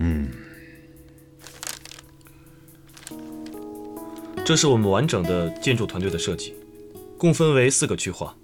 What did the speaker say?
这是我们完整的建筑团队的设计，共分为4个区划。